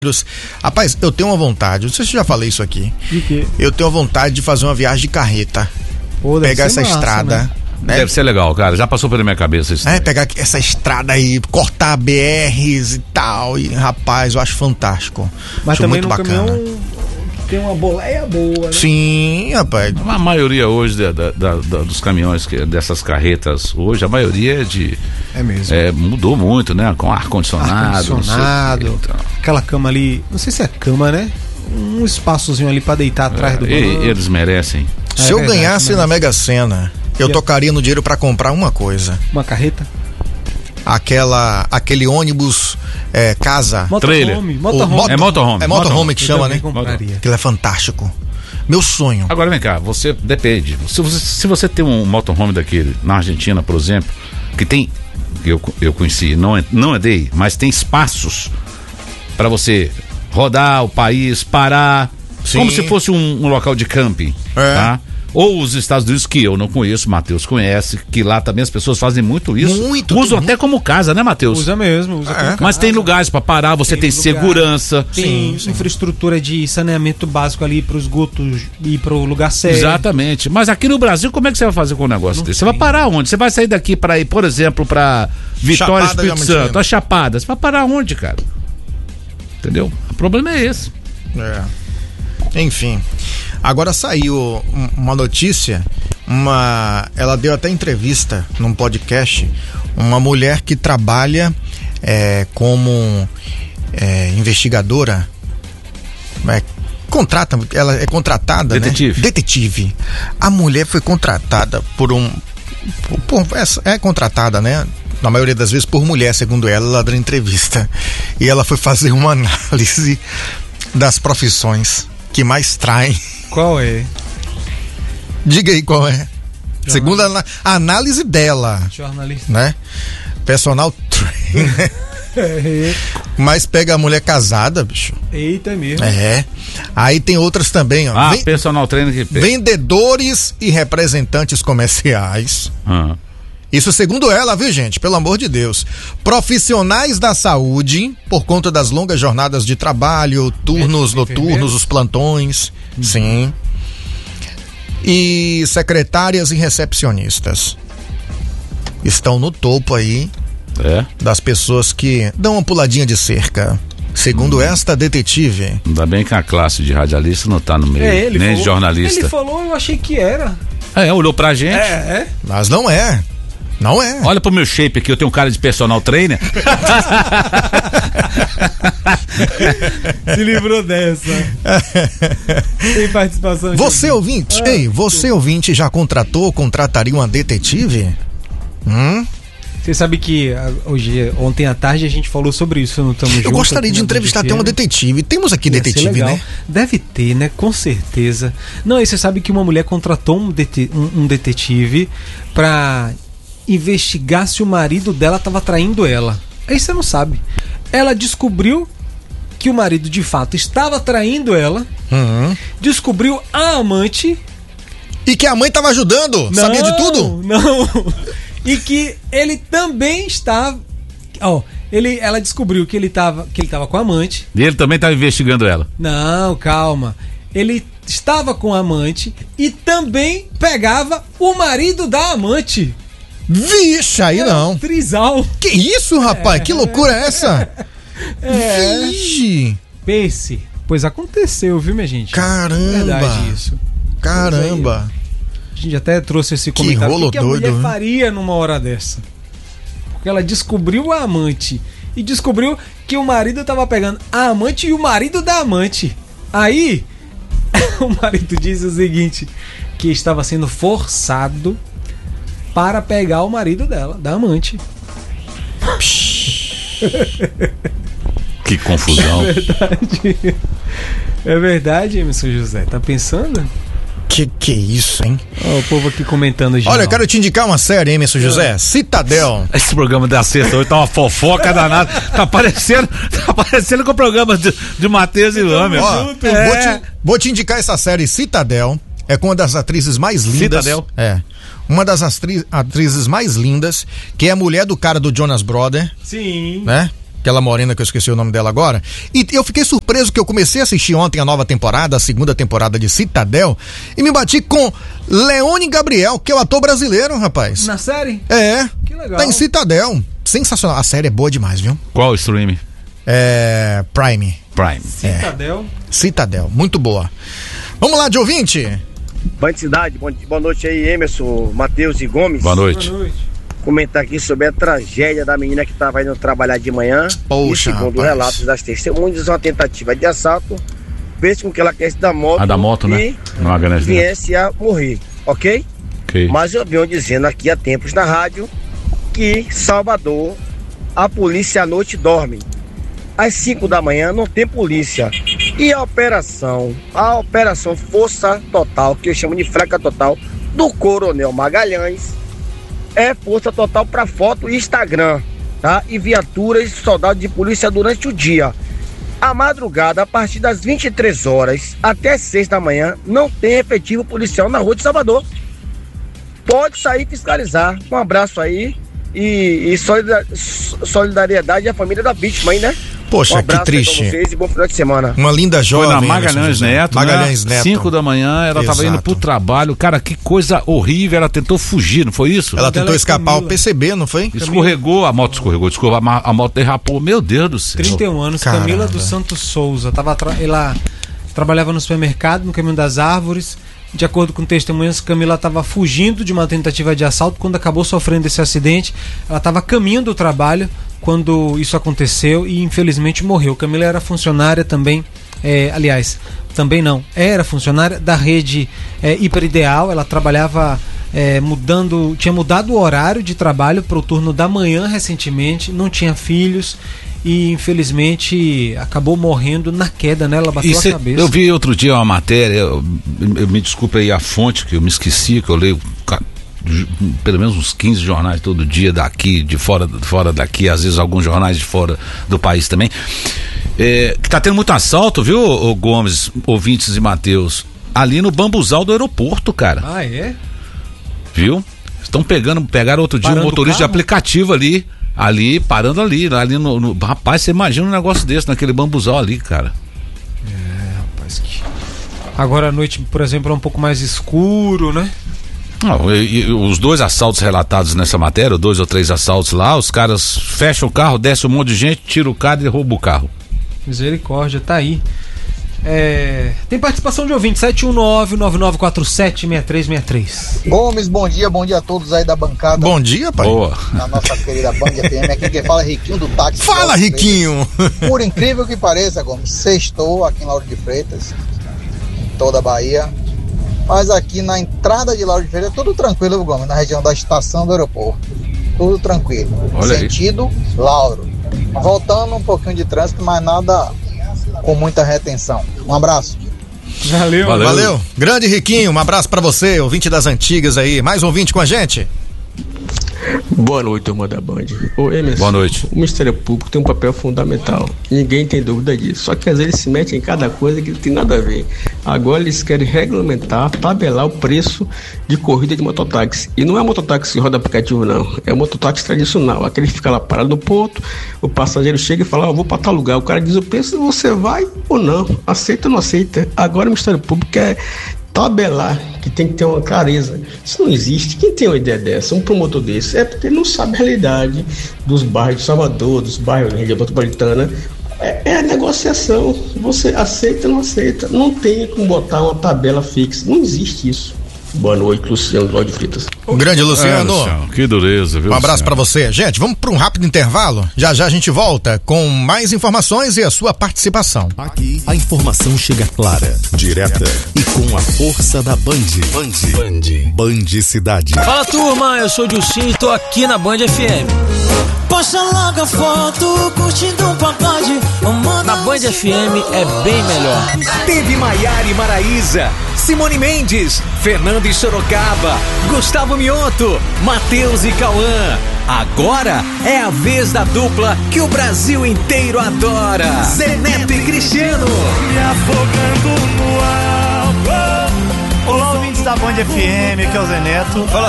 Rapaz, eu tenho uma vontade, não sei se eu já falei isso aqui. De quê? Eu tenho uma vontade de fazer uma viagem de carreta. Pegar essa estrada. Né? Deve ser legal, cara. Já passou pela minha cabeça isso. Pegar essa estrada aí, cortar BRs e tal. E, rapaz, eu acho fantástico. Mas acho também muito no bacana. caminhão tem uma boleia boa, né? Sim, rapaz. A maioria hoje dos caminhões, dessas carretas, hoje, a maioria é de. É mesmo. Mudou muito, né? Com ar-condicionado. Aquela cama ali, não sei se é cama, né? Um espaçozinho ali pra deitar atrás do banco. Eles merecem. Se eu ganhasse na Mega Sena, eu tocaria no dinheiro pra comprar uma coisa. Uma carreta? Aquele ônibus casa. Motorhome. É motorhome. É motorhome que chama, né? Compraria. Aquilo é fantástico. Meu sonho. Agora vem cá, você depende. Se você tem um motorhome daquele na Argentina, por exemplo, que tem, eu conheci, não andei, mas tem espaços para você rodar o país, parar. Sim. Como se fosse um local de camping, tá? Ou os Estados Unidos, que eu não conheço, Matheus conhece, que lá também as pessoas fazem muito isso. Usam até como casa, né, Matheus? Usa mesmo, como casa. Mas tem lugares para parar, você tem segurança. Tem infraestrutura de saneamento básico ali para os esgotos ir para o lugar certo. Exatamente. Mas aqui no Brasil, como é que você vai fazer com um negócio desse? Você vai parar onde? Você vai sair daqui para ir, por exemplo, para Vitória, Espírito Santo, a Chapada. Você vai parar onde, cara? Entendeu? O problema é esse. Enfim, agora saiu uma notícia, ela deu até entrevista num podcast, uma mulher que trabalha como investigadora, ela é contratada, detetive. Né? Detetive. A mulher foi contratada é contratada, né? Na maioria das vezes por mulher, segundo ela deu entrevista. E ela foi fazer uma análise das profissões que mais traem. Qual é? Diga aí qual é. Segundo a análise dela. Jornalista. Né? Personal trainer. Mas pega a mulher casada, bicho. Eita, mesmo. Aí tem outras também, ó. Personal trainer que pega. Vendedores e representantes comerciais. Isso segundo ela, viu, gente? Pelo amor de Deus. Profissionais da saúde, por conta das longas jornadas de trabalho, turnos noturnos, os plantões. Sim. E secretárias e recepcionistas. Estão no topo aí das pessoas que dão uma puladinha de cerca. Segundo esta detetive. Ainda bem que a classe de radialista não tá no meio, nem de jornalista. Ele falou, eu achei que era. Olhou pra gente. Mas não é. Não é. Olha pro meu shape aqui, eu tenho um cara de personal trainer. Se livrou dessa. Tem participação. Você ouvinte, você ouvinte já contrataria uma detetive? Você sabe que ontem à tarde a gente falou sobre isso, não estamos juntos. Eu gostaria de entrevistar até uma detetive. Temos aqui detetive, né? Deve ter, né? Com certeza. Não, aí você sabe que uma mulher contratou um detetive pra investigar se o marido dela estava traindo ela. Aí você não sabe. Ela descobriu que o marido de fato estava traindo ela, descobriu a amante. E que a mãe estava ajudando? Sabia de tudo? Não. E que ele também estava. Ela descobriu que ele estava com a amante. E ele também estava investigando ela. Não, calma. Ele estava com a amante e também pegava o marido da amante. Vixe, aí não. Trisal. Que isso, rapaz? Que loucura é essa? Vixe. Pense. Pois aconteceu, viu, minha gente? Caramba. Verdade isso. Caramba. A gente até trouxe esse comentário. Rolo o que a doido, mulher faria numa hora dessa? Porque ela descobriu a amante e descobriu que o marido estava pegando a amante e o marido da amante. Aí, o marido disse o seguinte, que estava sendo forçado para pegar o marido dela, da amante. Que confusão. É verdade, Emerson José. Tá pensando? Que é isso, hein? O povo aqui comentando já. Olha, eu quero te indicar uma série, Emerson José. Citadel. Esse programa da sexta hoje tá uma fofoca danada. Tá parecendo com o programa de Matheus e Lame. Vou te indicar essa série Citadel. É com uma das atrizes mais lindas. Citadel? Uma das atrizes mais lindas, que é a mulher do cara do Jonas Brother. Sim. Né? aquela morena que eu esqueci o nome dela agora. E eu fiquei surpreso que eu comecei a assistir ontem a nova temporada, a segunda temporada de Citadel, e me bati com Leone Gabriel, que é o ator brasileiro, rapaz. Na série? É. Que legal. Tá em Citadel. Sensacional. A série é boa demais, viu? Qual stream? Prime. Citadel. Citadel. Muito boa. Vamos lá, de ouvinte. Band Cidade, boa noite aí, Emerson, Matheus e Gomes. Boa noite. Boa noite. Comentar aqui sobre a tragédia da menina que estava indo trabalhar de manhã. Poxa, e segundo rapaz. relatos das testemunhas, uma tentativa de assalto fez com que ela caísse da moto. Da moto, né? Não E viesse a morrer, ok? Ok. Mas eu venho dizendo aqui há tempos na rádio que Salvador, a polícia à noite dorme. Às 5 da manhã não tem polícia. E a operação Força Total, que eu chamo de Freca Total, do Coronel Magalhães, é força total para foto e Instagram, tá? E viaturas, soldados de polícia durante o dia. À madrugada, a partir das 23 horas até 6 da manhã, não tem efetivo policial na rua de Salvador. Pode sair fiscalizar. Um abraço aí e solidariedade à família da vítima aí, né? Poxa, um abraço que triste. Pra vocês e bom final de semana. Uma linda jovem. Foi na Magalhães Neto, Magalhães né? Neto. 5 da manhã, ela tava indo pro trabalho. Cara, que coisa horrível. Ela tentou fugir, não foi isso? Ela tentou escapar ao PCB, não foi? Escorregou, a moto escorregou, desculpa, a moto derrapou. Meu Deus do céu. 31 anos, Caramba. Camila dos Santos Souza. Ela trabalhava no supermercado, no Caminho das Árvores. De acordo com testemunhas, Camila estava fugindo de uma tentativa de assalto quando acabou sofrendo esse acidente. Ela estava a caminho do trabalho quando isso aconteceu e infelizmente morreu. Camila era funcionária também, era funcionária da rede Hiperideal. Ela trabalhava tinha mudado o horário de trabalho para o turno da manhã recentemente, não tinha filhos e infelizmente acabou morrendo na queda, né? Ela bateu a cabeça. Eu vi outro dia uma matéria, eu me desculpe aí a fonte, que eu me esqueci, que eu leio pelo menos uns 15 jornais todo dia daqui, de fora daqui, às vezes alguns jornais de fora do país também, que tá tendo muito assalto, viu, Gomes, ouvintes e Matheus, ali no bambuzal do aeroporto, cara. Ah, é? Viu? Pegaram outro dia um motorista de aplicativo parando ali no rapaz, você imagina um negócio desse naquele bambuzal ali, cara. Rapaz, agora à noite, por exemplo, é um pouco mais escuro, né? Não, os 2 assaltos relatados nessa matéria, 2 ou 3 assaltos lá, os caras fecham o carro, desce um monte de gente, tira o cara e rouba o carro. Misericórdia, tá aí. Tem participação de ouvinte, 719-9947-6363. Gomes, bom dia a todos aí da bancada. Bom dia, pai. Boa. Na nossa querida Band FM, aqui quem fala é Riquinho do táxi. Fala, Riquinho! Por incrível que pareça, Gomes, sextou aqui em Lauro de Freitas, em toda a Bahia, mas aqui na entrada de Lauro de Freitas é tudo tranquilo, Gomes, na região da estação do aeroporto, tudo tranquilo. Olha aí. Sentido Lauro. Voltando um pouquinho de trânsito, mas nada com muita retenção. Um abraço. Valeu. Grande Riquinho, um abraço pra você, ouvinte das antigas aí. Mais um ouvinte com a gente? Boa noite, turma da Band. Ô Emerson, boa noite. O Ministério Público tem um papel fundamental. Ninguém tem dúvida disso. Só que às vezes eles se metem em cada coisa que não tem nada a ver. Agora eles querem regulamentar, tabelar o preço de corrida de mototáxi. E não é mototáxi que roda aplicativo, não. É o mototáxi tradicional. Aquele que fica lá parado no ponto, o passageiro chega e fala, eu vou para tal lugar. O cara diz o preço, você vai ou não? Aceita ou não aceita? Agora o Ministério Público quer tabelar, que tem que ter uma clareza. Isso não existe. Quem tem uma ideia dessa, um promotor desse, é porque não sabe a realidade dos bairros de Salvador, dos bairros da região metropolitana. É a negociação. Você aceita ou não aceita. Não tem como botar uma tabela fixa. Não existe isso. Boa noite, Luciano do Lauro de Freitas. Grande Luciano. Luciano, que dureza, viu? Um abraço Luciano? pra você. Gente, vamos pra um rápido intervalo. Já a gente volta com mais informações e a sua participação. Aqui a informação chega clara, direta e com a força da Band. Band Cidade. Fala, turma, eu sou o Dilcinho e tô aqui na Band FM. Posta logo a foto, curtindo um pagode. Na Band FM é bem melhor. Teve Maiara e Maraísa, Simone Mendes, Fernando e Sorocaba, Gustavo Mioto, Matheus e Cauã. Agora é a vez da dupla que o Brasil inteiro adora. Zé Neto e Cristiano. Me afogando no ar. Olá, ouvintes da Band FM, aqui é o Zé Neto. Fala,